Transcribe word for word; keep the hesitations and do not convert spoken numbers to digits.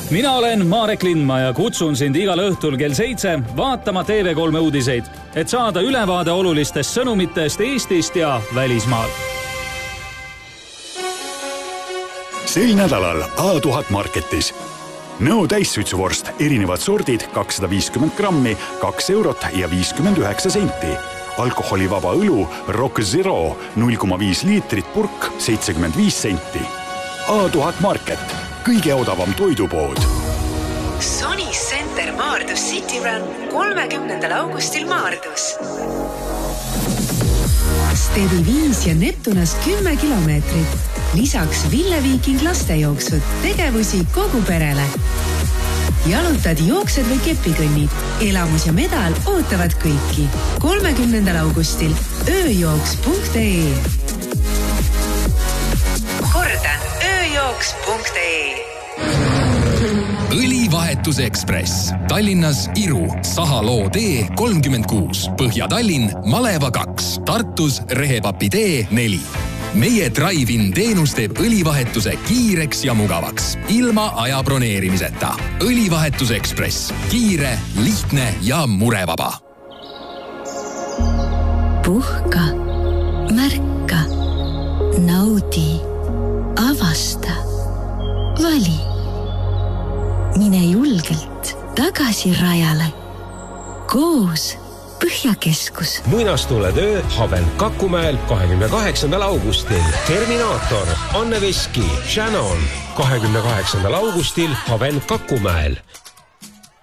Mina olen Marek Lindma ja kutsun sind igal õhtul kell seitse vaatama T V kolm uudiseid, et saada ülevaade olulistest sõnumitest Eestist ja välismaal. Sel nädalal A tuhat Marketis. Nõo täissuitsuvorst, erinevad sordid, kakssada viiskümmend grammi, kaks eurot ja viiskümmend üheksa senti. Alkoholivaba õlu Rock Zero, null koma viis liitrit purk, seitsekümmend viis senti. A tuhat Market, kõige odavam toidupood. Sony Center Maardus City Run kolmekümnendal augustil Maardus. Steady viis ja Neptunast kümme kilomeetrit. Lisaks Ville Viiking lastejooksud, tegevusi kogu perele. Jalutad, jooksed või kepikõnnid. Elamus ja medal ootavad kõiki. kolmekümnendal augustil ööjooks punkt ee. Kordan, ööjooks punkt ee. Õlivahetus Ekspress. Tallinnas Iru, Sahaloo tee kolmkümmend kuus, Põhja-Tallinn, Maleva kaks, Tartus Rehepapi tee neli. Meie Drive-in teenus teeb õlivahetuse kiireks ja mugavaks, ilma aja broneerimiseta. Õlivahetus Ekspress. Kiire, lihtne ja murevaba. Puhka, märka, naudi, avasta, vali. Mine julgelt tagasi rajale. Koos Põhjakeskus. Muinastule töö Haven Kakumäel kahekümne kaheksandal augustil. Terminaator, Anne Veski, Shannon kahekümne kaheksandal augustil Haven Kakumäel.